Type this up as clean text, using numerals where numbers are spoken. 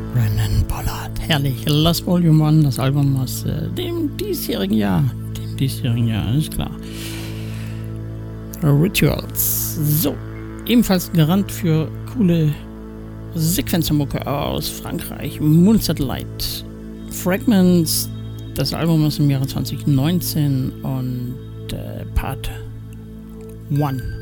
Brandon Pollard, herrlich. Lost Volume 1, das Album aus dem diesjährigen Jahr, ist klar. Rituals. So, ebenfalls ein Garant für coole Sequenzermucke aus Frankreich. Moon Satellite. Fragments, das Album ist im Jahre 2019 und Part 1.